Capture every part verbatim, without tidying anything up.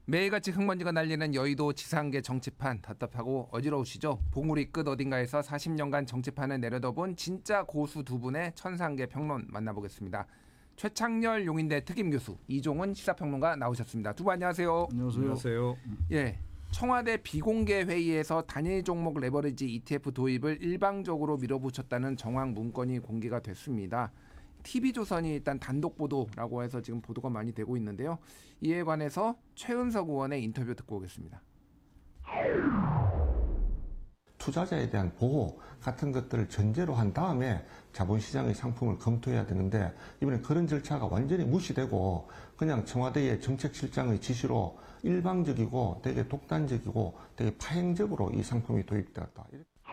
매일같이 흙먼지가 날리는 여의도 지상계 정치판 답답하고 어지러우시죠? 봉우리 끝 어딘가에서 사십 년간 정치판을 내려다본 진짜 고수 두 분의 천상계 평론 만나보겠습니다. 최창렬 용인대 특임교수, 이종훈 시사평론가 나오셨습니다. 두 분 안녕하세요. 안녕하세요. 안녕하세요. 예, 청와대 비공개 회의에서 단일 종목 레버리지 이티에프 도입을 일방적으로 밀어붙였다는 정황 문건이 공개가 됐습니다. 티비조선이 일단 단독 보도라고 해서 지금 보도가 많이 되고 있는데요. 이에 관해서 최은석 의원의 인터뷰 듣고 오겠습니다. 투자자에 대한 보호 같은 것들을 전제로 한 다음에 자본시장의 상품을 검토해야 되는데 이번에 그런 절차가 완전히 무시되고 그냥 청와대의 정책실장의 지시로 일방적이고 되게 독단적이고 되게 파행적으로 이 상품이 도입되었다.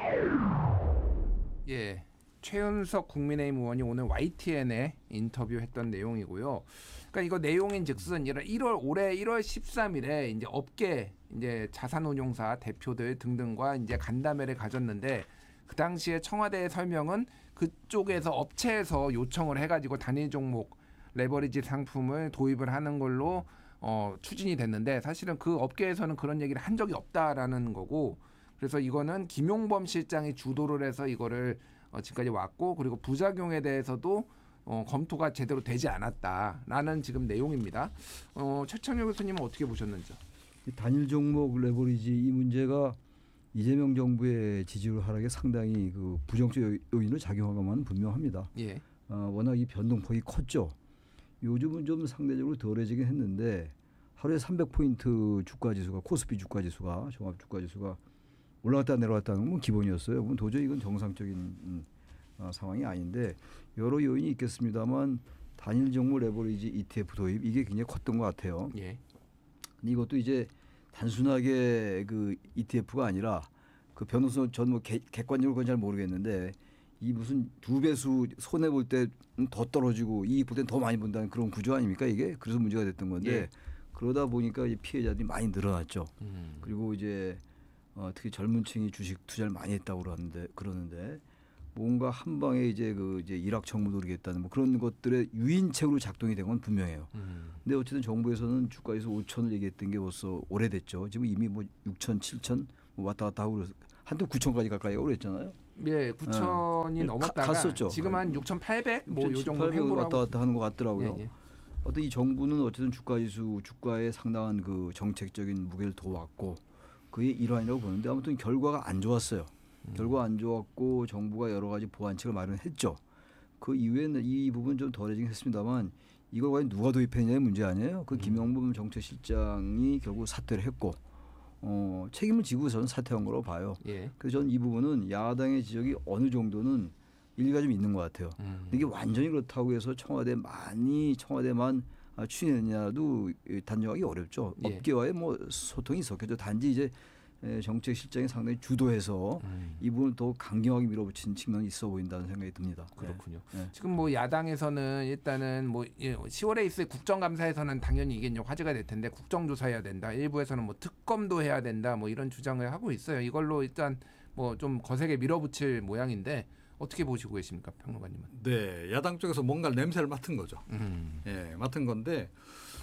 예. 최은석 국민의힘 의원이 오늘 와이티엔에 인터뷰했던 내용이고요. 그러니까 이거 내용인즉슨 일월 올해 일월 십삼일에 이제 업계 이제 자산운용사 대표들 등등과 이제 간담회를 가졌는데 그 당시에 청와대의 설명은 그쪽에서 업체에서 요청을 해가지고 단일 종목 레버리지 상품을 도입을 하는 걸로 어, 추진이 됐는데 사실은 그 업계에서는 그런 얘기를 한 적이 없다라는 거고 그래서 이거는 김용범 실장이 주도를 해서 이거를 어, 지금까지 왔고 그리고 부작용에 대해서도 어, 검토가 제대로 되지 않았다라는 지금 내용입니다. 어, 최창렬 교수님은 어떻게 보셨는지요? 단일 종목 레버리지 이 문제가 이재명 정부의 지지율 하락에 상당히 그 부정적 요인을 작용한 것만은 분명합니다. 예. 어, 워낙 이 변동폭이 컸죠. 요즘은 좀 상대적으로 덜해지긴 했는데 하루에 삼백 포인트 주가지수가 코스피 주가지수가 종합 주가지수가 올라갔다 내려갔다는 건 기본이었어요. 그럼 도저히 이건 정상적인 음, 어, 상황이 아닌데 여러 요인이 있겠습니다만 단일 종목 레버리지 이티에프 도입 이게 굉장히 컸던 것 같아요. 예. 근데 이것도 이제 단순하게 그 이티에프가 아니라 그 변호사 전 뭐 객관적으로 그건 잘 모르겠는데 이 무슨 두 배수 손해 볼 때 더 떨어지고 이익 볼 때 더 많이 본다는 그런 구조 아닙니까 이게? 그래서 문제가 됐던 건데 예. 그러다 보니까 이 피해자들이 많이 늘어났죠. 음. 그리고 이제 어, 특히 젊은 층이 주식 투자를 많이 했다고 그러는데 그러는데 뭔가 한 방에 이제 그 이제 일확천금 노리겠다는 뭐 그런 것들의 유인책으로 작동이 된 건 분명해요. 음. 근데 어쨌든 정부에서는 주가에서 오천을 얘기했던 게 벌써 오래됐죠. 지금 이미 뭐 육천, 칠천 뭐 왔다 갔다 하고 그래서 한때 구천까지 가까이 오고 그랬잖아요. 예, 구천이 네. 넘었다가 가, 갔었죠. 지금 한 육천팔백 뭐 요 정도 육천칠백 횡보를 왔다 하고 갔다 하는 것 같더라고요. 예, 예. 어떤 이 정부는 어쨌든 주가지수 주가에 상당한 그 정책적인 무게를 둬왔고 그의 일환이라고 보는데 아무튼 결과가 안 좋았어요. 음. 결과 안 좋았고 정부가 여러 가지 보완책을 마련했죠. 그 이후에는 이 부분 좀 덜해지긴 했습니다만 이걸 과연 누가 도입했냐의 문제 아니에요. 그 김용범 정책실장이 결국 사퇴를 했고 어, 책임을 지고 저는 사퇴한 거로 봐요. 예. 그래서 저는 이 부분은 야당의 지적이 어느 정도는 일리가 좀 있는 것 같아요. 음. 근데 이게 완전히 그렇다고 해서 청와대 많이 청와대만 추진했냐도 단정하기 어렵죠. 예. 업계와의 뭐 소통이 있었겠죠. 단지 이제 정책실장이 상당히 주도해서 음. 이 부분을 더 강경하게 밀어붙인 측면이 있어 보인다는 생각이 듭니다. 그렇군요. 네. 지금 뭐 야당에서는 일단은 뭐 시월에 있을 국정감사에서는 당연히 이게 이제 화제가 될 텐데 국정조사해야 된다. 일부에서는 뭐 특검도 해야 된다. 뭐 이런 주장을 하고 있어요. 이걸로 일단 뭐 좀 거세게 밀어붙일 모양인데 어떻게 보시고 계십니까, 평론가님은? 네, 야당 쪽에서 뭔가 냄새를 맡은 거죠. 음. 예, 맡은 건데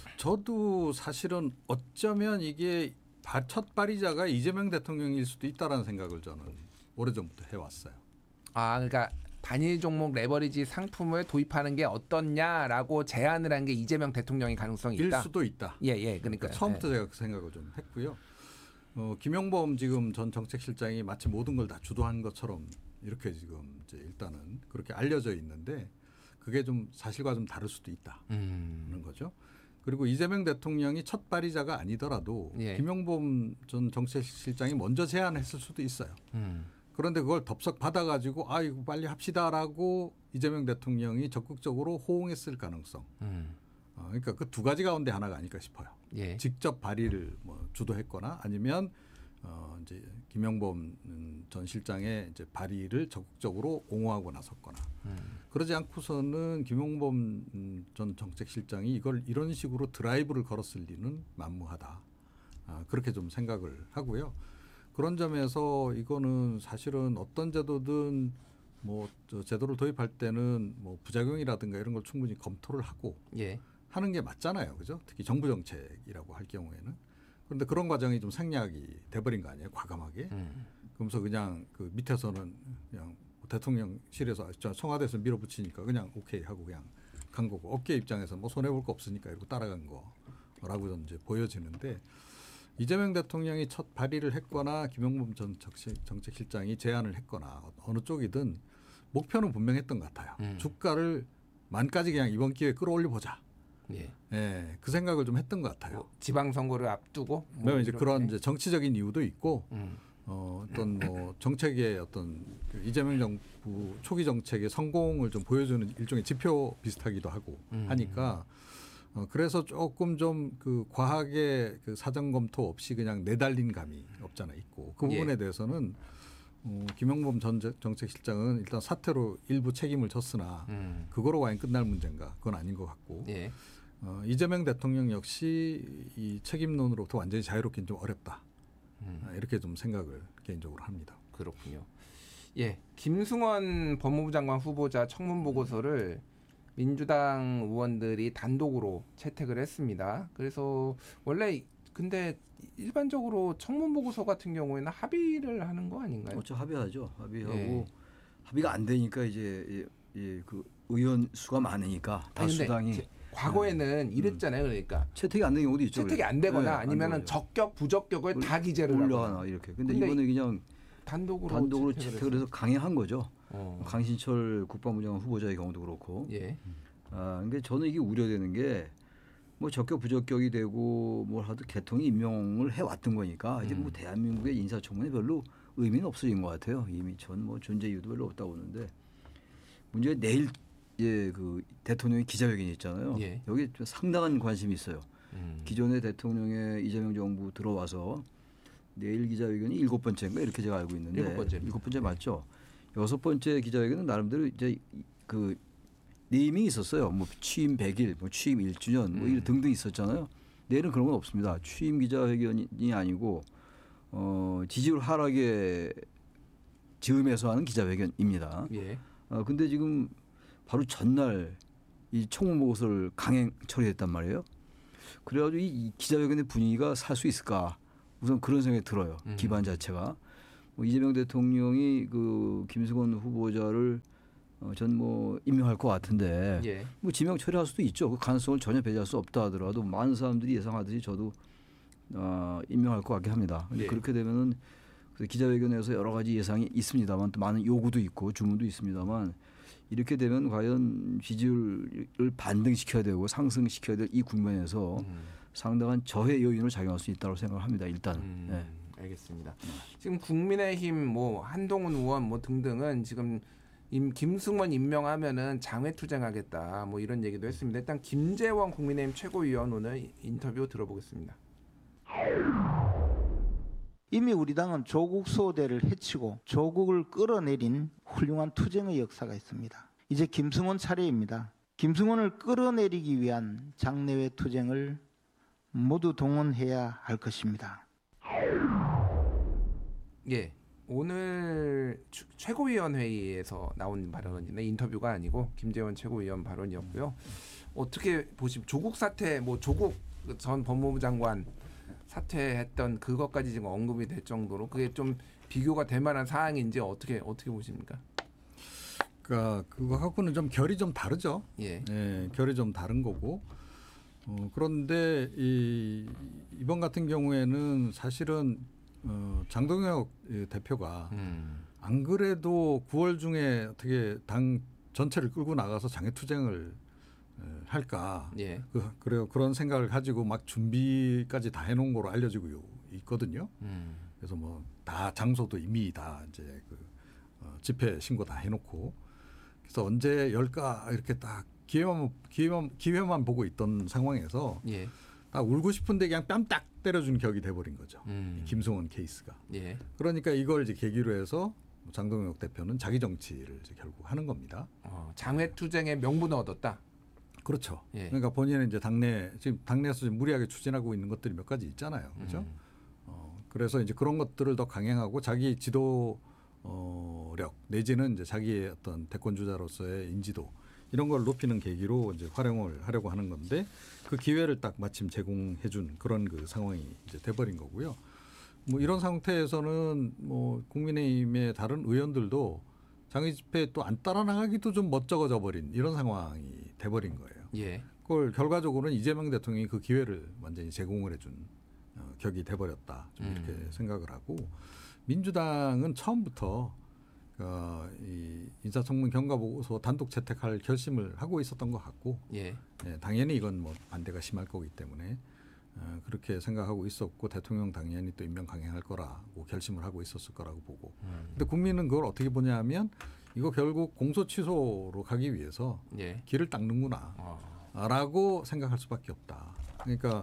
저도 사실은 어쩌면 이게 첫 발의자가 이재명 대통령일 수도 있다라는 생각을 저는 오래전부터 해왔어요. 아, 그러니까 단일 종목 레버리지 상품을 도입하는 게 어떻냐라고 제안을 한 게 이재명 대통령의 가능성이 있다. 일 수도 있다. 예, 예. 그러니까 처음부터 예. 제가 그 생각을 좀 했고요. 어, 김용범 지금 전 정책실장이 마치 모든 걸 다 주도한 것처럼 이렇게 지금 이제 일단은 그렇게 알려져 있는데 그게 좀 사실과 좀 다를 수도 있다는 음. 거죠. 그리고 이재명 대통령이 첫 발의자가 아니더라도 예. 김용범 전 정책실장이 먼저 제안했을 수도 있어요. 음. 그런데 그걸 덥석 받아가지고 아 이거 빨리 합시다라고 이재명 대통령이 적극적으로 호응했을 가능성. 음. 어, 그러니까 그 두 가지 가운데 하나가 아닐까 싶어요. 예. 직접 발의를 뭐 주도했거나 아니면 어 이제 김용범 전 실장의 이제 발의를 적극적으로 옹호하고 나섰거나 음. 그러지 않고서는 김용범 전 정책실장이 이걸 이런 식으로 드라이브를 걸었을 리는 만무하다. 아, 그렇게 좀 생각을 하고요. 그런 점에서 이거는 사실은 어떤 제도든 뭐 제도를 도입할 때는 뭐 부작용이라든가 이런 걸 충분히 검토를 하고 예. 하는 게 맞잖아요. 그죠? 특히 정부 정책이라고 할 경우에는. 그런데 그런 과정이 좀 생략이 돼버린 거 아니에요, 과감하게. 음. 그러면서 그냥 그 밑에서는 그냥 대통령실에서 저 청와대에서 밀어붙이니까 그냥 오케이 하고 그냥 간 거고, 업계 입장에서 뭐 손해 볼 거 없으니까 이러고 따라간 거라고 이제 보여지는데, 이재명 대통령이 첫 발의를 했거나 김용범 전 정책실장이 제안을 했거나 어느 쪽이든 목표는 분명했던 것 같아요. 음. 주가를 만까지 그냥 이번 기회에 끌어올려 보자. 예. 예, 그 생각을 좀 했던 것 같아요. 뭐 지방선거를 앞두고 뭐 그다음에 이제 이렇게. 그런 이제 정치적인 이유도 있고, 음. 어, 어떤 뭐 정책의 어떤 그 이재명 정부 초기 정책의 성공을 좀 보여주는 일종의 지표 비슷하기도 하고 음. 하니까, 어, 그래서 조금 좀 그 과하게 그 사전 검토 없이 그냥 내달린 감이 없잖아 있고, 그 부분에 예. 대해서는 어, 김용범 전 정책실장은 일단 사퇴로 일부 책임을 졌으나 음. 그거로 과연 끝날 문제인가? 그건 아닌 것 같고, 예. 어, 이재명 대통령 역시 이 책임론으로부터 완전히 자유롭긴 좀 어렵다. 음. 아, 이렇게 좀 생각을 개인적으로 합니다. 그렇군요. 예, 김승원 법무부 장관 후보자 청문 보고서를 민주당 의원들이 단독으로 채택을 했습니다. 그래서 원래 근데 일반적으로 청문 보고서 같은 경우에는 합의를 하는 거 아닌가요? 어차 합의하죠. 합의하고 예. 합의가 안 되니까 이제 예, 예, 그 의원 수가 많으니까 아니, 근데 다수당이 제- 과거에는 이랬잖아요. 그러니까 채택이 안 되는 경우도 있죠. 채택이 그래서. 안 되거나 네, 아니면은 안 돼요. 적격 부적격을 올- 다 기재를 올려하나 하거나 이렇게. 근데, 근데 이번에 그냥 단독으로, 단독으로 채택을 채택을 해서 강행한 거죠. 어. 강신철 국방부 장관 후보자의 경우도 그렇고. 예. 아, 그러니까 저는 이게 우려되는 게 뭐 적격 부적격이 되고 뭘 하도 개통이 임명을 해왔던 거니까 이제 뭐 음. 대한민국의 인사청문회 별로 의미는 없어진 것 같아요. 이미 전 뭐 존재 이유도 별로 없다고 보는데, 문제가 내일 예, 그 대통령의 기자회견이 있잖아요. 예. 여기 좀 상당한 관심이 있어요. 음. 기존의 대통령의 이재명 정부 들어와서 내일 기자회견이 일곱 번째인가 이렇게 제가 알고 있는데 일곱 번째입니다. 일곱 번째 맞죠? 여섯 번째 기자회견은 나름대로 이제 그 네이밍이 있었어요. 뭐 취임 백 일, 뭐 취임 일 주년, 뭐 이런 음. 등등 있었잖아요. 내일은 그런 건 없습니다. 취임 기자회견이 아니고 어, 지지율 하락에 즈음해서 하는 기자회견입니다. 예. 어, 근데 지금 바로 전날 이 청문 보고서를 강행 처리했단 말이에요. 그래가지고 이, 이 기자회견의 분위기가 살 수 있을까? 우선 그런 생각이 들어요. 음. 기반 자체가. 뭐 이재명 대통령이 그 김승원 후보자를 어, 전 뭐 임명할 것 같은데 예. 뭐 지명 처리할 수도 있죠. 그 가능성을 전혀 배제할 수 없다 하더라도 많은 사람들이 예상하듯이 저도 어, 임명할 것 같긴 합니다. 근데 예. 그렇게 되면은 그래서 기자회견에서 여러 가지 예상이 있습니다만 또 많은 요구도 있고 주문도 있습니다만 이렇게 되면 과연 지지율을 반등시켜야 되고 상승시켜야 될 이 국면에서 음. 상당한 저해 요인을 작용할 수 있다고 생각을 합니다. 일단은. 음, 네. 알겠습니다. 지금 국민의힘 뭐 한동훈 의원 뭐 등등은 지금 임, 김승원 임명하면은 장외투쟁하겠다 뭐 이런 얘기도 했습니다. 일단 김재원 국민의힘 최고위원 오늘 인터뷰 들어보겠습니다. 이미 우리 당은 조국 수호대를 해치고 조국을 끌어내린 훌륭한 투쟁의 역사가 있습니다. 이제 김승원 차례입니다. 김승원을 끌어내리기 위한 장내외 투쟁을 모두 동원해야 할 것입니다. 예. 오늘 추- 최고위원 회의에서 나온 발언인데 인터뷰가 아니고 김재원 최고위원 발언이었고요. 어떻게 보시면 조국 사태 뭐 조국 전 법무부 장관 사퇴했던 그것까지 지금 언급이 될 정도로 그게 좀 비교가 될 만한 사항인지 어떻게 어떻게 보십니까? 그러니까 그거하고는 좀 결이 좀 다르죠. 예. 예, 결이 좀 다른 거고. 어, 그런데 이, 이번 같은 경우에는 사실은 어, 장동혁 예, 대표가 음. 안 그래도 구월 중에 어떻게 당 전체를 끌고 나가서 장애투쟁을 에, 할까? 예. 그, 그래요. 그런 생각을 가지고 막 준비까지 다 해놓은 거로 알려지고 있거든요. 음. 그래서 뭐 다 장소도 이미 다 이제 그 어, 집회 신고 다 해놓고 그래서 언제 열까 이렇게 딱 기회만 기회만 기회만 보고 있던 상황에서 예. 딱 울고 싶은데 그냥 뺨 딱 때려준 격이 돼버린 거죠. 음. 이 김승원 케이스가. 예. 그러니까 이걸 이제 계기로 해서 장동혁 대표는 자기 정치를 이제 결국 하는 겁니다. 어, 장외투쟁의 명분을 얻었다. 그렇죠. 예. 그러니까 본인은 이제 당내 지금 당내에서 지금 무리하게 추진하고 있는 것들이 몇 가지 있잖아요. 그렇죠? 음. 어, 그래서 이제 그런 것들을 더 강행하고 자기 지도력 내지는 이제 자기의 어떤 대권 주자로서의 인지도 이런 걸 높이는 계기로 이제 활용을 하려고 하는 건데 그 기회를 딱 마침 제공해준 그런 그 상황이 이제 돼버린 거고요. 뭐 이런 상태에서는 뭐 국민의힘의 다른 의원들도 장외 집회에 또 안 따라 나가기도 좀 멋쩍어져 버린 이런 상황이 돼버린 거예요. 예. 그걸 결과적으로는 이재명 대통령이 그 기회를 완전히 제공을 해준 어, 격이 돼버렸다. 좀 이렇게 음. 생각을 하고 민주당은 처음부터 어, 이 인사청문 경과보고서 단독 채택할 결심을 하고 있었던 것 같고, 예. 예, 당연히 이건 뭐 반대가 심할 거기 때문에 어, 그렇게 생각하고 있었고 대통령 당연히 또 임명 강행할 거라고 결심을 하고 있었을 거라고 보고. 음. 근데 국민은 그걸 어떻게 보냐면 이거 결국 공소 취소로 가기 위해서 예. 길을 닦는구나. 어. 라고 생각할 수밖에 없다. 그러니까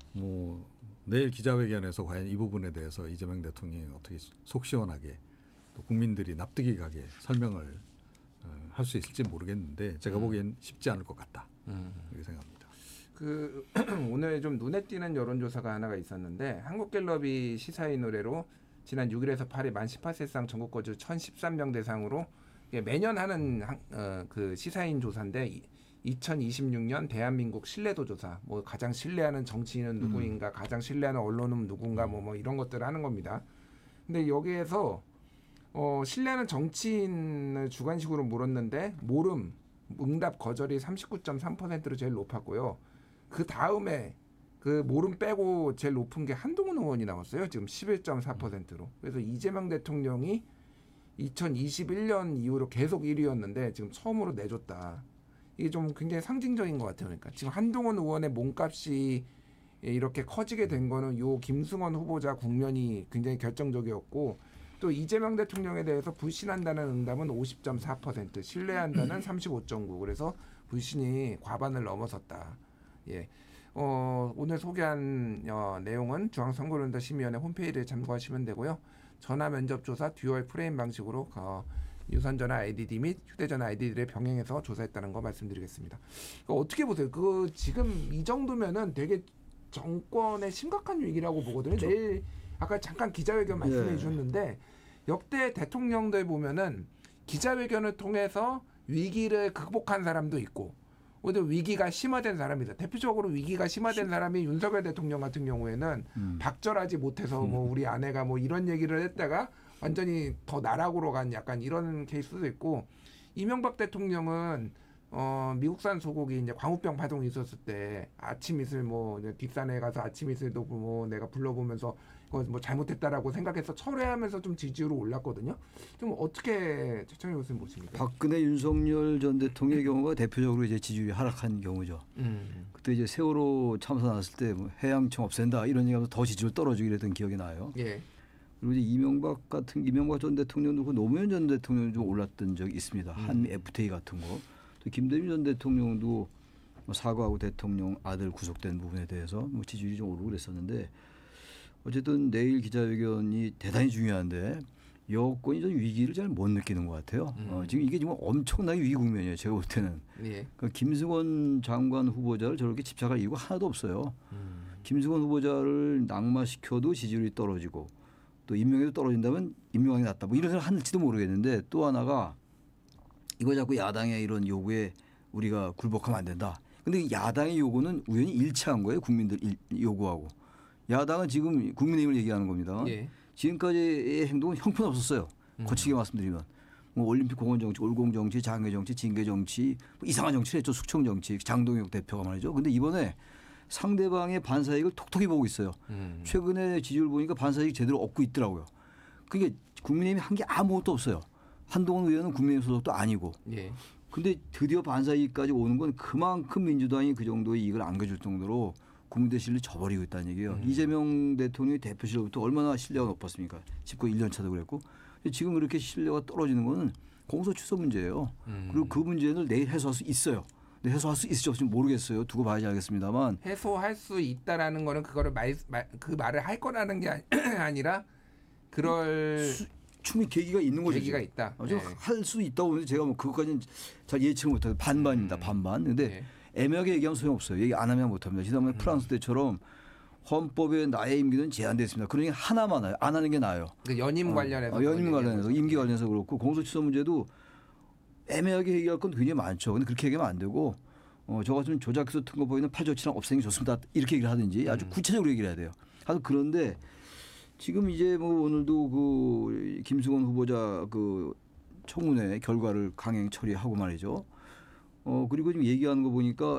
뭐 내일 기자회견에서 과연 이 부분에 대해서 이재명 대통령이 어떻게 속 시원하게 또 국민들이 납득이 가게 설명을 어, 할 수 있을지 모르겠는데 제가 음. 보기엔 쉽지 않을 것 같다. 음. 이렇게 생각합니다. 그 오늘 좀 눈에 띄는 여론조사가 하나가 있었는데 한국갤럽이 시사인 노래로 지난 육 일에서 팔 일 만 십팔 세 이상 전국 거주 천십삼 명 대상으로 이게 매년 하는 한, 어, 그 시사인 조사인데 이, 이천이십육 년 대한민국 신뢰도 조사, 뭐 가장 신뢰하는 정치인은 누구인가, 가장 신뢰하는 언론은 누군가, 뭐, 뭐 이런 것들을 하는 겁니다. 근데 여기에서 어, 신뢰하는 정치인을 주관식으로 물었는데 모름, 응답 거절이 삼십구 점 삼 퍼센트로 제일 높았고요. 그 다음에 그 모름 빼고 제일 높은 게 한동훈 의원이 나왔어요. 지금 십일 점 사 퍼센트로. 그래서 이재명 대통령이 이천이십일 년 이후로 계속 일 위였는데 지금 처음으로 내줬다. 이게 좀 굉장히 상징적인 것 같아요. 그러니까 지금 한동훈 의원의 몸값이 이렇게 커지게 된 거는 요 김승원 후보자 국면이 굉장히 결정적이었고, 또 이재명 대통령에 대해서 불신한다는 응답은 오십 점 사 퍼센트, 신뢰한다는 삼십오 점 구. 그래서 불신이 과반을 넘어섰다. 예. 어, 오늘 소개한 어, 내용은 중앙선거론다 심의위원회 홈페이지에 참고하시면 되고요. 전화 면접 조사 듀얼 프레임 방식으로 어, 유선전화 아이디 및 휴대전화 아이디들을 병행해서 조사했다는 거 말씀드리겠습니다. 그러니까 어떻게 보세요? 그 지금 이 정도면은 되게 정권의 심각한 위기라고 보거든요. 그렇죠. 내일 아까 잠깐 기자회견 말씀해 예. 주셨는데 역대 대통령들 보면은 기자회견을 통해서 위기를 극복한 사람도 있고, 오히려 위기가 심화된 사람이다. 대표적으로 위기가 심화된 사람이 윤석열 대통령 같은 경우에는 음. 박절하지 못해서 뭐 우리 아내가 뭐 이런 얘기를 했다가 완전히 더 나락으로 간 약간 이런 케이스도 있고, 이명박 대통령은 어 미국산 소고기 이제 광우병 파동이 있었을 때 아침 이슬 뭐 뒷산에 가서 아침 이슬도 뭐 내가 불러보면서 그거 뭐 잘못했다라고 생각해서 철회하면서 좀 지지율이 올랐거든요. 좀 어떻게 최창희 교수님 보십니까? 박근혜 윤석열 전 대통령의 경우가 대표적으로 이제 지지율이 하락한 경우죠. 음. 그때 이제 세월호 참사 났을 때 뭐 해양청 없앤다 이런 얘기하면서 더 지지율 떨어지게 됐던 기억이 나요. 예. 그리고 이제 이명박 같은 이명박 전 대통령도 그 노무현 전 대통령도 좀 올랐던 적이 있습니다. 음. 한미 에프티에이 같은 거. 또 김대중 전 대통령도 뭐 사과하고 대통령 아들 구속된 부분에 대해서 뭐 지지율이 좀 오르고 그랬었는데, 어쨌든 내일 기자회견이 대단히 중요한데 여권이 좀 위기를 잘 못 느끼는 것 같아요. 음. 어, 지금 이게 정말 엄청나게 위기 국면이에요. 제가 볼 때는. 예. 그러니까 김승원 장관 후보자를 저렇게 집착할 이유가 하나도 없어요. 음. 김승원 후보자를 낙마시켜도 지지율이 떨어지고 또 임명해도 떨어진다면 임명하기 낫다. 뭐 이런 생각 할지도 모르겠는데, 또 하나가 이거 자꾸 야당의 이런 요구에 우리가 굴복하면 안 된다. 근데 야당의 요구는 우연히 일치한 거예요. 국민들 일, 요구하고. 야당은 지금 국민의힘을 얘기하는 겁니다. 예. 지금까지의 행동은 형편없었어요. 음. 거치게 말씀드리면. 뭐 올림픽 공원 정치, 올공 정치, 장외 정치, 징계 정치, 뭐 이상한 정치를 했죠. 숙청 정치, 장동혁 대표가 말이죠. 근데 이번에 상대방의 반사이익을 톡톡히 보고 있어요. 음. 최근에 지지율 보니까 반사이익 제대로 얻고 있더라고요. 그게 국민의힘이 한 게 아무것도 없어요. 한동훈 의원은 국민의힘 소속도 아니고. 예. 근데 드디어 반사이익까지 오는 건 그만큼 민주당이 그 정도의 이익을 안겨줄 정도로 국민들 신뢰를 저버리고 있다는 얘기예요. 음. 이재명 대통령이 대표실로부터 얼마나 신뢰가 높았습니까? 집권 일 년 차도 그랬고. 지금 그렇게 신뢰가 떨어지는 거는 공소 취소 문제예요. 음. 그리고 그 문제는 내일 해소할 수 있어요. 근데 해소할 수 있을지 없을지 모르겠어요. 두고 봐야지 알겠습니다만. 해소할 수 있다라는 거는 그거를 말, 말, 그 말을 할 거라는 게 아니- 아니라 그럴 수, 충분히 계기가 있는 거죠. 계기가 지금. 있다. 어, 예. 할수 있다고 보는데 제가 뭐 그것까지는 잘 예측을 못해요. 반반입니다. 음. 반반. 근데 예. 애매하게 얘기하면 소용없어요. 얘기 안 하면 못합니다. 지난번에 음. 프랑스 때처럼 헌법에 나의 임기는 제한됐습니다. 그러니 하나만 나요. 안 하는 게 나아요. 그 연임 관련해서 어, 연임 그런 관련해서 얘기하는 임기 거죠. 관련해서 그렇고 공소취소 문제도 애매하게 얘기할 건 굉장히 많죠. 근데 그렇게 얘기하면 안 되고 어, 저 같은 조작해서 튼거 보이는 팔조치랑 없애는 게 좋습니다. 이렇게 얘기를 하든지 아주 구체적으로 얘기를 해야 돼요. 하여튼 그런데 지금 이제 뭐 오늘도 그 김승원 후보자 그 청문회 결과를 강행 처리하고 말이죠. 어 그리고 지금 얘기하는 거 보니까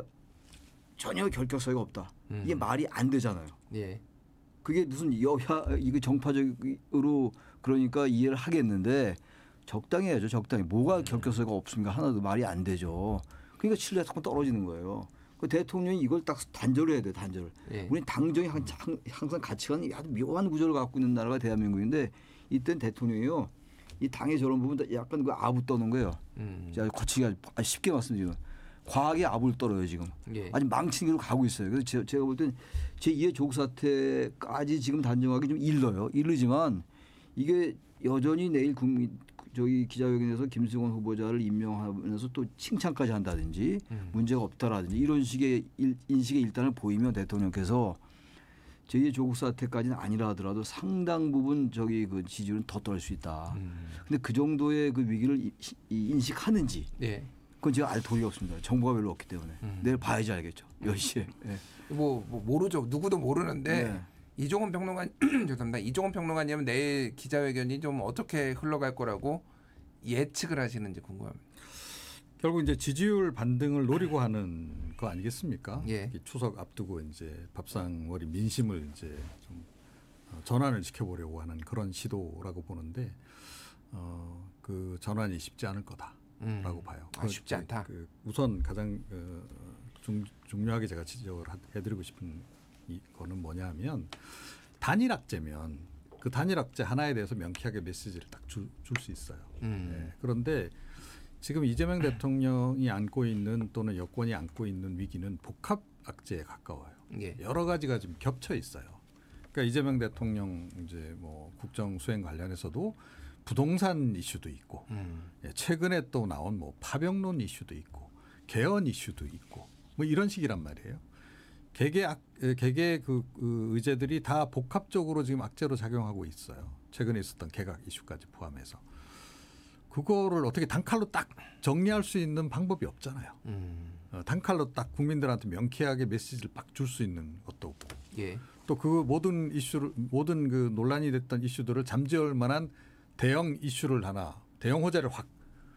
전혀 결격사유가 없다. 음. 이게 말이 안 되잖아요. 예. 그게 무슨 여야 이거 정파적으로 그러니까 이해를 하겠는데 적당히 해야죠. 적당히. 뭐가 결격사유가 없습니까? 하나도 말이 안 되죠. 그러니까 신뢰가 자꾸 떨어지는 거예요. 그 대통령이 이걸 딱 단절해야 돼. 단절. 예. 우리 당정이 항- 항상 가치관이 아주 묘한 구조를 갖고 있는 나라가 대한민국인데 이때는 대통령이요. 이 당의 저런 부분 약간 그 아부 떠는 거예요. 음. 제가 거치기가 아주 쉽게 말씀드리면 과하게 아부를 떨어요 지금. 예. 아주 망치는 길로 가고 있어요. 그래서 제- 제가 볼 땐 제이의 조국 사태까지 지금 단정하기 좀 일러요. 이르지만 이게 여전히 내일 국민 저기 기자회견에서 김승원 후보자를 임명하면서 또 칭찬까지 한다든지 음. 문제가 없다라든지 이런 식의 일, 인식의 일단을 보이면 대통령께서 제이의 조국 사태까지는 아니라 하더라도 상당 부분 저기 그 지지율은 더 떨어질 수 있다. 음. 근데 그 정도의 그 위기를 이- 이- 인식하는지 예. 그건 제가 알 도리가 없습니다. 정보가 별로 없기 때문에 음. 내일 봐야지 알겠죠. 몇 시에. 예. 뭐, 뭐 모르죠. 누구도 모르는데 네. 이종원 평론가 죄송합니다. 이종원 평론가님은 내일 기자회견이 좀 어떻게 흘러갈 거라고 예측을 하시는지 궁금합니다. 결국 이제 지지율 반등을 노리고 하는 거 아니겠습니까? 예. 이 추석 앞두고 이제 밥상머리 민심을 이제 좀 어, 전환을 시켜보려고 하는 그런 시도라고 보는데 어, 그 전환이 쉽지 않을 거다라고 음. 봐요. 아, 쉽지 않다. 그 우선 가장 어, 중, 중요하게 제가 지적을 하- 해드리고 싶은 이거는 뭐냐면 단일악제면 그 단일악제 하나에 대해서 명쾌하게 메시지를 딱 줄 수 있어요. 음. 네. 그런데 지금 이재명 대통령이 안고 있는 또는 여권이 안고 있는 위기는 복합 악재에 가까워요. 예. 여러 가지가 지금 겹쳐 있어요. 그러니까 이재명 대통령 이제 뭐 국정 수행 관련해서도 부동산 이슈도 있고 음. 예, 최근에 또 나온 뭐 파병론 이슈도 있고 개헌 이슈도 있고 뭐 이런 식이란 말이에요. 개개 악, 에, 개개 그, 그 의제들이 다 복합적으로 지금 악재로 작용하고 있어요. 최근에 있었던 개각 이슈까지 포함해서 그거를 어떻게 단칼로 딱 정리할 수 있는 방법이 없잖아요. 음. 어, 단칼로 딱 국민들한테 명쾌하게 메시지를 막 줄 수 있는 것도 없고 예. 또 그 모든 이슈를 모든 그 논란이 됐던 이슈들을 잠재울 만한 대형 이슈를 하나 대형 호재를 확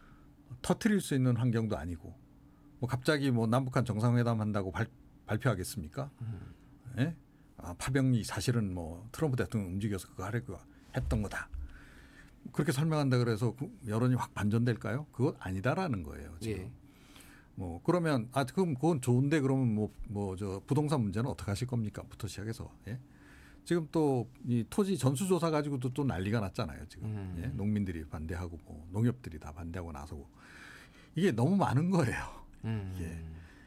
터트릴 수 있는 환경도 아니고 뭐 갑자기 뭐 남북한 정상회담 한다고 발, 발표하겠습니까? 예? 아, 파병이 사실은 뭐 트럼프 대통령 움직여서 그거 하려고 했던 거다. 그렇게 설명한다 그래서 여론이 확 반전될까요? 그건 아니다라는 거예요. 지금. 예. 뭐 그러면 아 그럼 그건 좋은데 그러면 뭐 뭐 저 부동산 문제는 어떻게 하실 겁니까?부터 시작해서 예? 지금 또 이 토지 전수조사 가지고도 또 난리가 났잖아요. 지금 음. 예? 농민들이 반대하고 뭐 농협들이 다 반대하고 나서고 이게 너무 많은 거예요. 음. 예.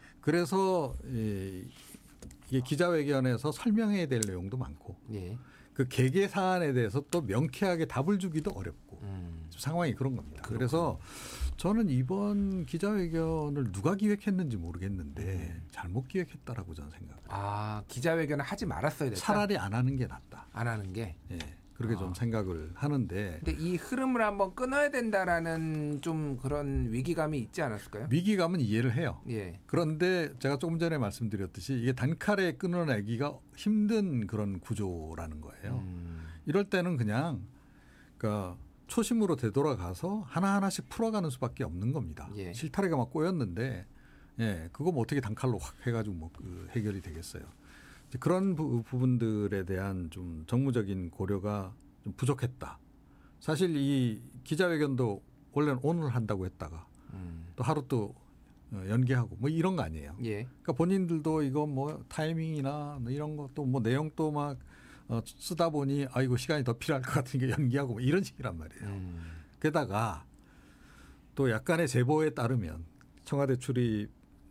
그래서 이, 이게 기자회견에서 설명해야 될 내용도 많고 예. 그 개개 사안에 대해서 또 명쾌하게 답을 주기도 어렵고 음. 상황이 그런 겁니다. 그래서 저는 이번 기자회견을 누가 기획했는지 모르겠는데 음. 잘못 기획했다라고 저는 생각해요. 아, 기자회견을 하지 말았어야 됐다. 차라리 안 하는 게 낫다. 안 하는 게. 예, 그렇게 아. 좀 생각을 하는데 근데 이 흐름을 한번 끊어야 된다라는 좀 그런 위기감이 있지 않았을까요? 위기감은 이해를 해요. 예. 그런데 제가 조금 전에 말씀드렸듯이 이게 단칼에 끊어내기가 힘든 그런 구조라는 거예요. 음. 이럴 때는 그냥 그러니까 초심으로 되돌아가서 하나하나씩 풀어가는 수밖에 없는 겁니다. 예. 실타래가 막 꼬였는데 예, 그거 뭐 어떻게 단칼로 확 해가지고 뭐 그 해결이 되겠어요. 이제 그런 부, 부분들에 대한 좀 정무적인 고려가 좀 부족했다. 사실 이 기자회견도 원래는 오늘 한다고 했다가 음. 또 하루 또 어, 연기하고 뭐 이런 거 아니에요. 예. 그러니까 본인들도 이거 뭐 타이밍이나 뭐 이런 것도 뭐 내용도 막 어, 쓰다 보니 아이고 시간이 더 필요할 것 같으니까 연기하고 뭐 이런 식이란 말이에요. 음. 게다가 또 약간의 제보에 따르면 청와대 출입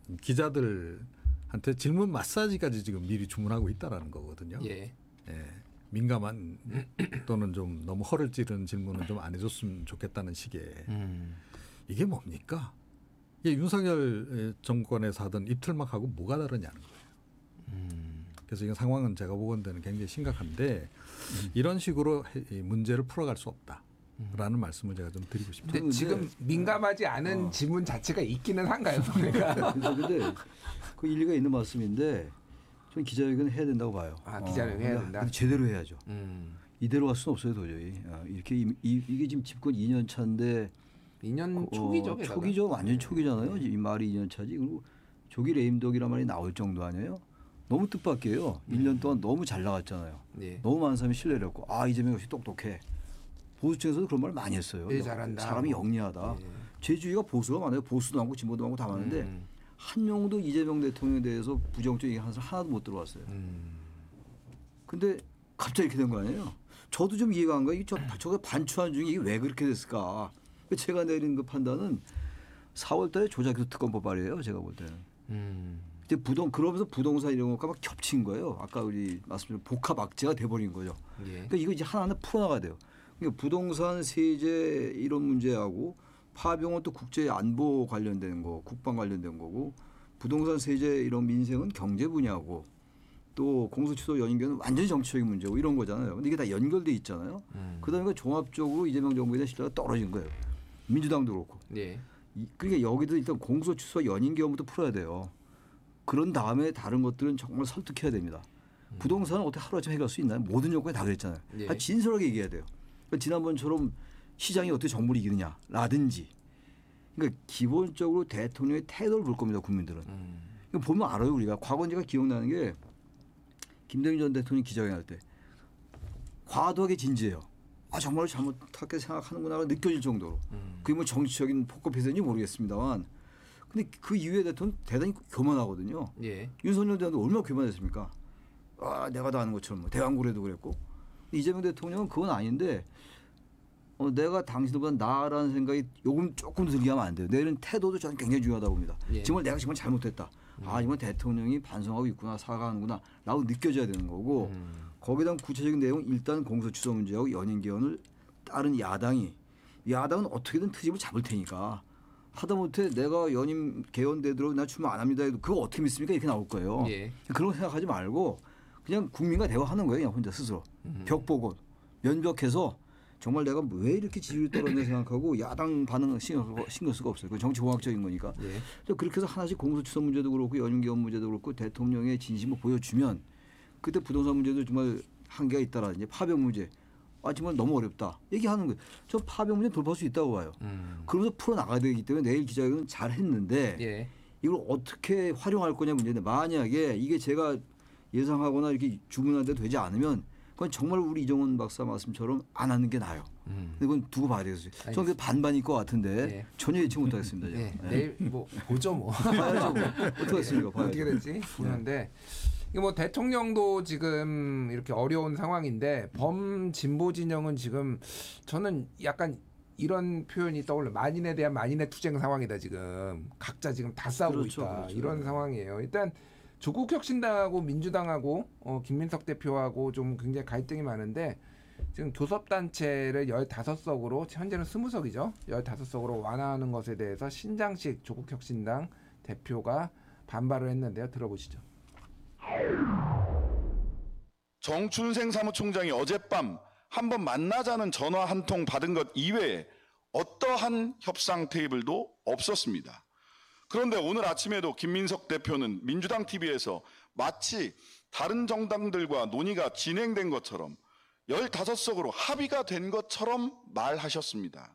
기자들한테 질문 마사지까지 지금 미리 주문하고 있다라는 거거든요. 예. 예, 민감한 또는 좀 너무 허를 찌르는 질문은 좀 안 해줬으면 좋겠다는 식의 음. 이게 뭡니까? 이게 윤석열 정권에서 하던 입틀막하고 뭐가 다르냐는 거예요. 음. 그래서 이 상황은 제가 보건대는 굉장히 심각한데 이런 식으로 해- 이 문제를 풀어갈 수 없다. 말씀을 제가 좀 드리고 싶습니다. 근데 지금 민감하지 않은 어. 지문 자체가 있기는 한가요, 그러니까? 그래서 근데 그 일리가 있는 말씀인데 전 기자회견을 해야 된다고 봐요. 아, 기자회견 해야 근데- 된다? 근데 제대로 해야죠. 음. 이대로 갈 수는 없어요 도저히. 아, 이렇게 이, 이, 이게 지금 집권 이 년 차인데 이 년 어, 초기죠, 게다가. 초기죠, 완전 초기잖아요. 이 말이 이 년 차지. 그리고 조기 레임덕이란 말이 나올 정도 아니에요? 너무 뜻밖이에요. 일 년 동안 너무 잘 나갔잖아요. 네. 너무 많은 사람이 신뢰를 했고 아 이재명 역시 똑똑해. 보수층에서도 그런 말 많이 했어요. 일 잘한다. 사람이 영리하다. 네. 제주위가 보수가 많아요. 보수도 많고 진보도 많고 다 많은데 음. 한 명도 이재명 대통령에 대해서 부정적인 얘기 하는 사람 하나도 못 들어왔어요. 음. 근데 갑자기 이렇게 된 거 아니에요? 저도 좀 이해가 안 가요. 이게 저, 저거 반추한 중에 이게 왜 그렇게 됐을까? 제가 내린 그 판단은 사월 달에 조작해서 특검법 발의예요. 제가 볼 때는. 음. 이제 부동 그러면서 부동산 이런 것과 막 겹친 거예요. 아까 우리 말씀드린 복합 악재가 돼버린 거죠. 예. 그러니까 이거 이제 하나하나 풀어나가야 돼요. 그러니까 부동산 세제 이런 문제하고 파병은 또 국제 안보 관련된 거, 국방 관련된 거고 부동산 세제 이런 민생은 경제 분야고 또 공소취소 연임견은 완전히 정치적인 문제고 이런 거잖아요. 근데 이게 다 연결돼 있잖아요. 음. 그다음에 종합적으로 이재명 정부에 대한 신뢰가 떨어진 거예요. 민주당도 그렇고. 예. 이- 그러니까 여기도 일단 공소취소 연임견부터 풀어야 돼요. 그런 다음에 다른 것들은 정말 설득해야 됩니다. 부동산은 어떻게 하루아침에 해결할 수 있나요? 모든 정권이 다 그랬잖아요. 예. 아, 진솔하게 얘기해야 돼요. 그러니까 지난번처럼 시장이 어떻게 정부를 이기느냐라든지 그러니까 기본적으로 대통령의 태도를 볼 겁니다. 국민들은. 음. 그러니까 보면 알아요. 우리가. 과거 제가 기억나는 게 김대중 전 대통령이 기자회견 할 때 과도하게 진지해요. 아 정말 잘못하게 생각하는구나 느껴질 정도로. 음. 그게 뭐 정치적인 포커페이스인지 모르겠습니다만 근데 그 이후에 대통령 대단히 교만하거든요. 예. 윤석열 대통령 얼마나 교만했습니까? 아 내가 다 아는 것처럼 뭐 대왕고래도 그랬고 이재명 대통령은 그건 아닌데 어, 내가 당신들보다 나아라는 생각이 요금 조금 더 들게 하면 안 돼요. 내는 태도도 저는 굉장히 중요하다고 봅니다. 예. 정말 내가 정말 잘못했다. 아 이번 대통령이 반성하고 있구나 사과하는구나 라고 느껴져야 되는 거고 음. 거기에 대한 구체적인 내용 일단 공소취소 문제하고 연임 개헌을 따른 야당이 야당은 어떻게든 트집을 잡을 테니까 하다못해 내가 연임 개헌되도록 나 출마 안 합니다 해도 그거 어떻게 믿습니까 이렇게 나올 거예요. 예. 그런 거 생각하지 말고 그냥 국민과 대화하는 거예요. 그냥 혼자 스스로 음. 벽 보고 면벽해서 정말 내가 왜 이렇게 지지율이 떨어졌나 생각하고 야당 반응 신경, 신경 쓰고 없어요. 그건 정치공학적인 거니까. 예. 그래서 그렇게 해서 하나씩 공소취소 문제도 그렇고 연임개헌 문제도 그렇고 대통령의 진심을 보여주면 그때 부동산 문제도 정말 한계가 있다라든지 파병 문제 아 정말 너무 어렵다 얘기하는 거예요. 저 파병 문제 돌파할 수 있다고 봐요. 음. 그러면서 풀어나가야 되기 때문에 내일 기자회견은 잘 했는데 예. 이걸 어떻게 활용할 거냐 문제인데 만약에 이게 제가 예상하거나 이렇게 주문하는데 되지 않으면 그건 정말 우리 이정원 박사 말씀처럼 안 하는 게 나아요. 음. 근데 그건 두고 봐야 되겠어요. 저는 그 반반일 것 같은데 예. 전혀 예측 못하겠습니다. 제가. 예. 네. 내일 뭐 보죠 뭐. 봐야죠. 뭐. 어떻게 했습니까? 봐야죠. 어떻게 될지 보는데 이게 뭐 대통령도 지금 이렇게 어려운 상황인데 범 진보 진영은 지금 저는 약간 이런 표현이 떠올려 만인에 대한 만인의 투쟁 상황이다 지금 각자 지금 다 싸우고 그렇죠, 있다 그렇죠. 이런 상황이에요. 일단 조국혁신당하고 민주당하고 어, 김민석 대표하고 좀 굉장히 갈등이 많은데 지금 교섭단체를 열다섯 석으로 현재는 스무 석이죠. 열다섯 석으로 완화하는 것에 대해서 신장식 조국혁신당 대표가 반발을 했는데요. 들어보시죠. 정춘생 사무총장이 어젯밤 한번 만나자는 전화 한 통 받은 것 이외에 어떠한 협상 테이블도 없었습니다. 그런데 오늘 아침에도 김민석 대표는 민주당 티비에서 마치 다른 정당들과 논의가 진행된 것처럼 열다섯 석으로 합의가 된 것처럼 말하셨습니다.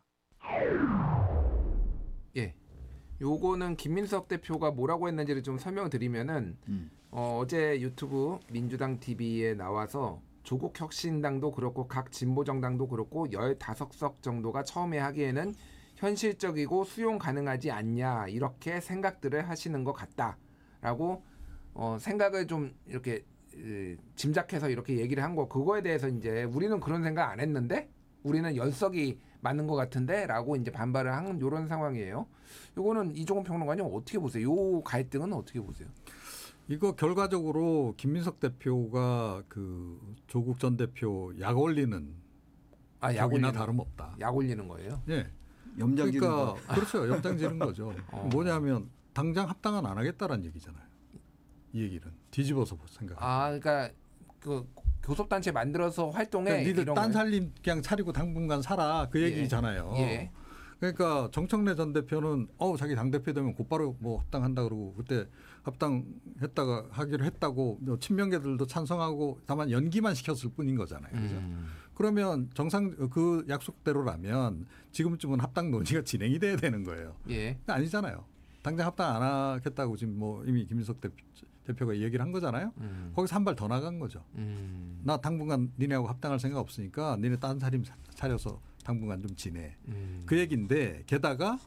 예. 요거는 김민석 대표가 뭐라고 했는지를 좀 설명드리면은 음. 어, 어제 유튜브 민주당 티비에 나와서 조국 혁신당도 그렇고 각 진보 정당도 그렇고 열다섯 석 정도가 처음에 하기에는 현실적이고 수용 가능하지 않냐 이렇게 생각들을 하시는 것 같다라고 어, 생각을 좀 이렇게 으, 짐작해서 이렇게 얘기를 한 거 그거에 대해서 이제 우리는 그런 생각 안 했는데 우리는 열 석이 맞는 것 같은데라고 이제 반발을 한 이런 상황이에요. 요거는 이종훈 평론가님 어떻게 보세요? 요 갈등은 어떻게 보세요? 이거 결과적으로 김민석 대표가 그 조국 전 대표 약 올리는 아, 약 격이나 올리는 다름없다. 약 올리는 거예요? 예. 염장기는 그러니까 그렇죠. 염장 지는 거죠. 어. 뭐냐면 당장 합당은 안 하겠다라는 얘기잖아요. 이 얘기는 뒤집어서 생각. 아, 그러니까 그 교섭단체 만들어서 활동해. 그러니까 니들 이런 딴 거예요? 살림 그냥 차리고 당분간 살아 그 예. 얘기잖아요. 예. 그러니까 정청래 전 대표는 어 자기 당 대표 되면 곧바로 뭐 합당한다 그러고 그때 합당했다가 하기로 했다고 뭐 친명계들도 찬성하고 다만 연기만 시켰을 뿐인 거잖아요. 그죠? 음. 그러면 정상 그 약속대로라면 지금쯤은 합당 논의가 진행이 돼야 되는 거예요. 예. 근데 아니잖아요. 당장 합당 안 하겠다고 지금 뭐 이미 김인석 대표, 대표가 얘기를 한 거잖아요. 음. 거기서 한 발 더 나간 거죠. 음. 나 당분간 니네하고 합당할 생각 없으니까 니네 딴 살림 차려서 당분간 좀 지내. 음. 그 얘기인데 게다가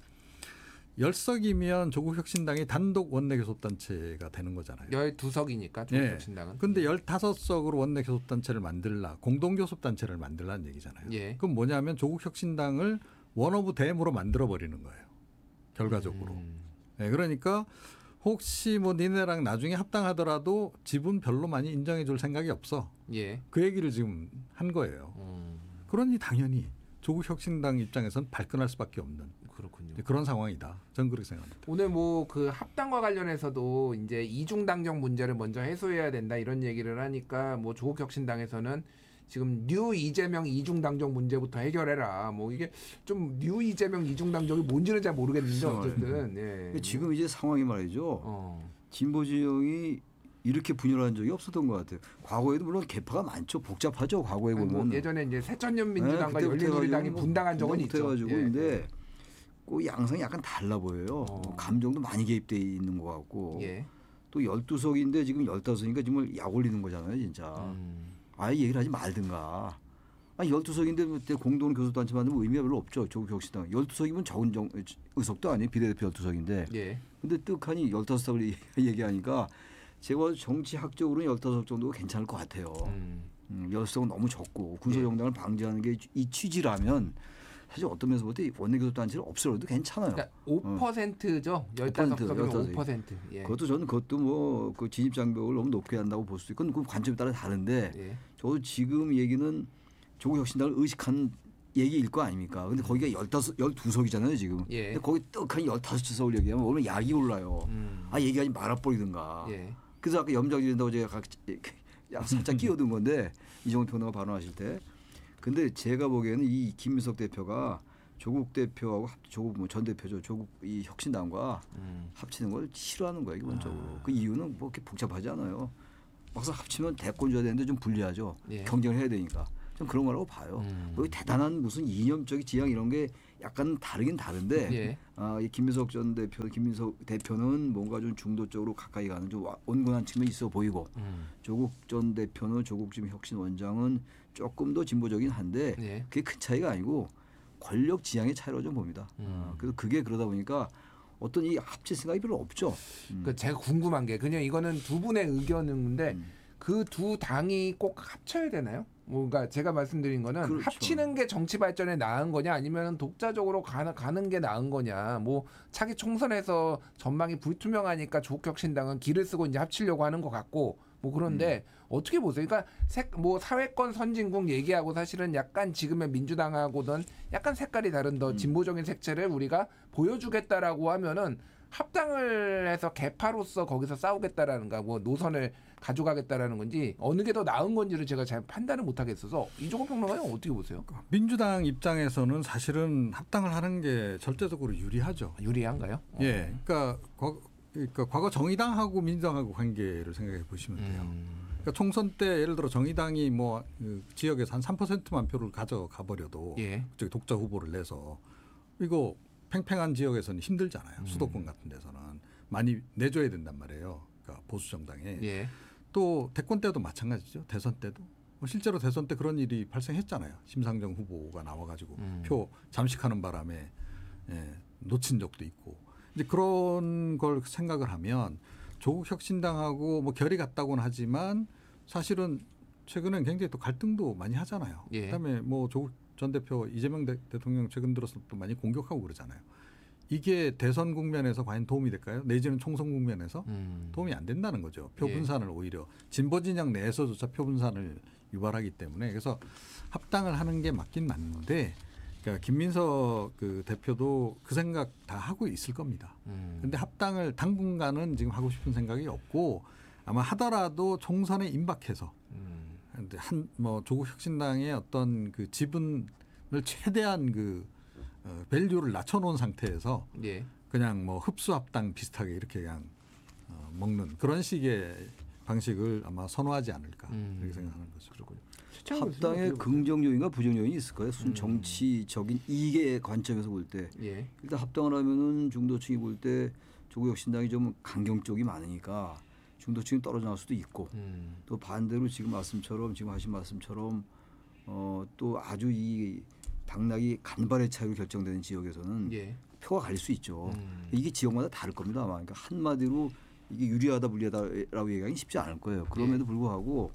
열석이면 조국혁신당이 단독 원내교섭단체가 되는 거잖아요. 열두 석이니까 예. 조국혁신당은. 근데 열다섯 석으로 원내교섭단체를 만들라, 공동교섭단체를 만들라는 얘기잖아요. 예. 그럼 뭐냐면 조국혁신당을 원오브 댐으로 만들어버리는 거예요. 결과적으로. 음. 네, 그러니까 혹시 뭐 니네랑 나중에 합당하더라도 지분 별로 많이 인정해 줄 생각이 없어. 예. 그 얘기를 지금 한 거예요. 음. 그러니 당연히 조국혁신당 입장에선 발끈할 수밖에 없는 그렇군요. 그런 상황이다. 저는 그렇게 생각합니다. 오늘 뭐 그 합당과 관련해서도 이제 이중 당정 문제를 먼저 해소해야 된다 이런 얘기를 하니까 뭐 조국혁신당에서는 지금 뉴 이재명 이중 당정 문제부터 해결해라. 뭐 이게 좀 뉴 이재명 이중 당정이 뭔지는 잘 모르겠는데 어쨌든 예. 지금 이제 상황이 말이죠. 어. 진보 진영이 이렇게 분열한 적이 없었던 것 같아요. 과거에도 물론 개파가 많죠. 복잡하죠. 과거에 아니, 보면. 뭐 예전에 이제 새천년 민주당과 네, 열린우리당이 뭐 분당한 적은 있죠. 해가지고 예. 근데 그 양상이 약간 달라 보여요. 어. 감정도 많이 개입돼 있는 것 같고 예. 또 열두 석인데 지금 열다섯 석이니까 정말 약 올리는 거잖아요. 진짜. 음. 아예 얘기를 하지 말든가. 아니 열두 석인데 공동 교섭단체 만들면 의미가 별로 없죠. 조국혁신당. 열두 석이면 적은 정, 의석도 아니에요. 비례대표 열두 석인데. 예. 근데 떡하니 열다섯 석을 얘기하니까 제가 봐도 정치학적으로는 열다섯 석 정도가 괜찮을 것 같아요. 음. 음, 열두 석은 너무 적고 군소정당을 방지하는 게 이 취지라면 사실 어떤 면에서 볼 때 원내교섭단체를 없애도 괜찮아요. 그러니까 오 퍼센트죠. 열다섯 석이면 오 열다섯. 퍼센트. 예. 그것도 저는 그것도 뭐 그 진입 장벽을 너무 높게 한다고 볼 수도 있고 그건 그 관점에 따라 다른데 예. 저도 지금 얘기는 조국혁신당을 의식한 얘기일 거 아닙니까? 근데 거기가 열다섯, 열두 석이잖아요 지금. 예. 근데 거기 떡하니 열다섯 석을 얘기하면 오늘 약이 올라요. 음. 아 얘기하지 말아버리든가. 예. 그래서 아까 염장이 된다고 제가 각, 야, 살짝 끼어든 건데 이종훈 평론가 발언하실 때. 근데 제가 보기에는 이 김민석 대표가 조국 대표하고 합, 조국 뭐 전 대표죠. 조국 이 혁신당과 음. 합치는 걸 싫어하는 거예요 기본적으로. 아. 그 이유는 뭐 이렇게 복잡하지 않아요. 막상 합치면 대권 줘야 되는데 좀 불리하죠. 예. 경쟁을 해야 되니까. 좀 그런 거라고 봐요. 음. 거기 대단한 무슨 이념적 지향 이런 게 약간 다르긴 다른데 예. 아, 이 김민석 전 대표, 김민석 대표는 뭔가 좀 중도 쪽으로 가까이 가는 좀 온건한 측면이 있어 보이고 음. 조국 전 대표는 조국 지금 혁신원장은 조금 더 진보적인 한데 예. 그게 큰 차이가 아니고 권력 지향의 차이로 좀 봅니다. 음. 아, 그래서 그게 그러다 보니까 어떤 이 합칠 생각이 별로 없죠. 음. 그 제가 궁금한 게 그냥 이거는 두 분의 의견인데 음. 그 두 당이 꼭 합쳐야 되나요? 뭔가 제가 말씀드린 거는 그렇죠. 합치는 게 정치 발전에 나은 거냐 아니면 독자적으로 가는, 가는 게 나은 거냐. 뭐 차기 총선에서 전망이 불투명하니까 조국혁신당은 기를 쓰고 이제 합치려고 하는 것 같고 뭐 그런데 음. 어떻게 보세요? 그러니까 색, 뭐 사회권 선진국 얘기하고 사실은 약간 지금의 민주당하고는 약간 색깔이 다른 더 음. 진보적인 색채를 우리가 보여주겠다라고 하면은 합당을 해서 개파로서 거기서 싸우겠다라는가 뭐 노선을 가져가겠다라는 건지 어느 게 더 나은 건지를 제가 잘 판단을 못 하겠어서 이종호 평론가는 어떻게 보세요? 민주당 입장에서는 사실은 합당을 하는 게 절대적으로 유리하죠. 유리한가요? 어. 예, 그러니까 과거, 그러니까 과거 정의당하고 민주당하고 관계를 생각해 보시면 돼요. 음. 그러니까 총선 때 예를 들어 정의당이 뭐 그 지역에서 한 삼 퍼센트만 표를 가져가 버려도 예. 저기 독자 후보를 내서 이거 팽팽한 지역에서는 힘들잖아요. 음. 수도권 같은 데서는 많이 내줘야 된단 말이에요. 그러니까 보수 정당에. 예. 또 대권 때도 마찬가지죠. 대선 때도. 뭐 실제로 대선 때 그런 일이 발생했잖아요. 심상정 후보가 나와가지고 음. 표 잠식하는 바람에 예, 놓친 적도 있고. 이제 그런 걸 생각을 하면 조국 혁신당하고 뭐 결이 같다고는 하지만 사실은 최근엔 굉장히 또 갈등도 많이 하잖아요. 예. 그다음에 뭐 조국 전 대표 이재명 대, 대통령 최근 들어서 또 많이 공격하고 그러잖아요. 이게 대선 국면에서 과연 도움이 될까요? 내지는 총선 국면에서 음. 도움이 안 된다는 거죠. 표 예. 분산을 오히려 진보 진영 내에서조차 표 분산을 유발하기 때문에 그래서 합당을 하는 게 맞긴 맞는데 그러니까 김민석 그 대표도 그 생각 다 하고 있을 겁니다. 음. 근데 합당을 당분간은 지금 하고 싶은 생각이 없고 아마 하더라도 총선에 임박해서 음. 한 뭐 조국 혁신당의 어떤 그 지분을 최대한 그 어, 밸류를 낮춰놓은 상태에서 예. 그냥 뭐 흡수합당 비슷하게 이렇게 그냥 어, 먹는 그런 식의 방식을 아마 선호하지 않을까 음. 이렇게 생각하는 거죠. 그렇군요. 합당의 긍정 요인과 부정 요인이 있을 거예요. 순 정치적인 이익의 관점에서 볼 때 예. 일단 합당을 하면은 중도층이 볼 때 조국 혁신당이 좀 강경 쪽이 많으니까 중도층이 떨어져 나올 수도 있고 음. 또 반대로 지금 말씀처럼 지금 하신 말씀처럼 어, 또 아주 이 당락이 간발의 차이로 결정되는 지역에서는 예. 표가 갈릴 수 있죠. 음. 이게 지역마다 다를 겁니다. 아마 그러니까 한마디로 이게 유리하다 불리하다라고 얘기하기 쉽지 않을 거예요. 그럼에도 불구하고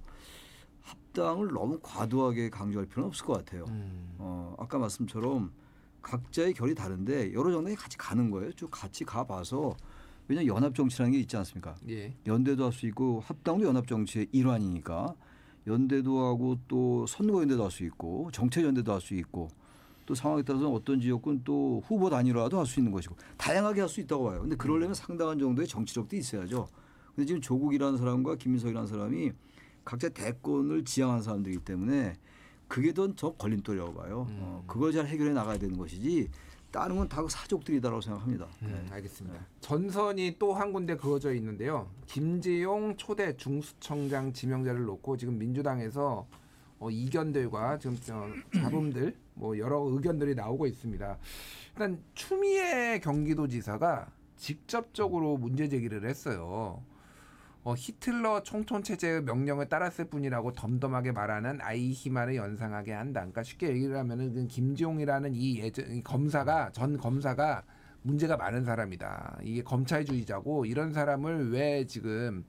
합당을 너무 과도하게 강조할 필요는 없을 것 같아요. 음. 어, 아까 말씀처럼 각자의 결이 다른데 여러 정당이 같이 가는 거예요. 쭉 같이 가봐서 왜냐하면 연합 정치라는 게 있지 않습니까? 예. 연대도 할 수 있고 합당도 연합 정치의 일환이니까 연대도 하고 또 선거연대도 할 수 있고 정책연대도 할 수 있고 또 상황에 따라서 어떤 지역은 또 후보 단일화도 할 수 있는 것이고 다양하게 할 수 있다고 봐요. 근데 그러려면 상당한 정도의 정치력도 있어야죠. 근데 지금 조국이라는 사람과 김민석이라는 사람이 각자 대권을 지향하는 사람들이기 때문에 그게 더 저 걸림돌이라고 봐요. 음. 어, 그걸 잘 해결해 나가야 되는 것이지 다른 건 다 사족들이다라고 생각합니다. 음, 알겠습니다. 전선이 또 한 군데 그어져 있는데요. 김재용 초대 중수청장 지명자를 놓고 지금 민주당에서 어, 이견들과 지금 어, 잡음들 뭐 여러 의견들이 나오고 있습니다. 일단 추미애 경기도지사가 직접적으로 문제 제기를 했어요. 어, 히틀러 총통 체제의 명령을 따랐을 뿐이라고 덤덤하게 말하는 아이히만을 연상하게 한다. 그러니까 쉽게 얘기를 하면은 그 김지용이라는 이 예전 이 검사가 전 검사가 문제가 많은 사람이다. 이게 검찰주의자고 이런 사람을 왜 지금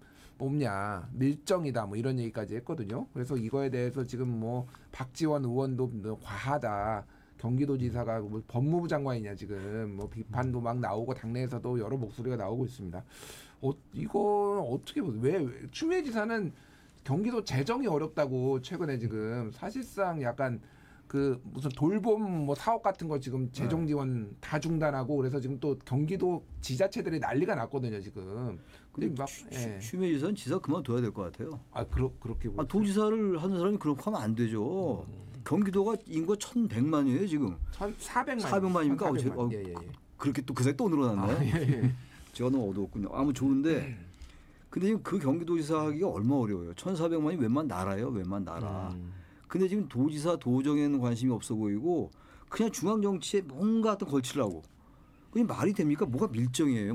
뽑냐 밀정이다 뭐 이런 얘기까지 했거든요. 그래서 이거에 대해서 지금 뭐 박지원 의원도 뭐 과하다. 경기도지사가 뭐 법무부 장관이냐 지금 뭐 비판도 막 나오고 당내에서도 여러 목소리가 나오고 있습니다. 어, 이거 어떻게 보세요? 왜, 왜 추미애 지사는 경기도 재정이 어렵다고 최근에 지금 사실상 약간 그 무슨 돌봄 뭐 사업 같은 거 지금 재정 지원 다 중단하고 그래서 지금 또 경기도 지자체들이 난리가 났거든요 지금. 근데 막 추- 예. 추미애 지사는 지사 그만둬야 될 것 같아요. 아 그렇 그렇게 아, 도지사를 하는 사람이 그렇게 하면 안 되죠. 경기도가 인구가 천백만이에요 지금. 천사백만 사백만입니까? 어, 제- 어, 예, 예, 예. 그렇게 또 그새 또 늘어났나요? 아, 예, 예. 제가 너무 어두웠군요. 아무 좋은데 근데 지금 그 경기도지사 하기가 얼마 어려워요. 천사백만이 웬만 나라예요. 웬만 나라. 음. 근데 지금 도지사 도정에는 관심이 없어 보이고 그냥 중앙 정치에 뭔가 어떤 걸치려고. 그게 말이 됩니까? 뭐가 밀정이에요.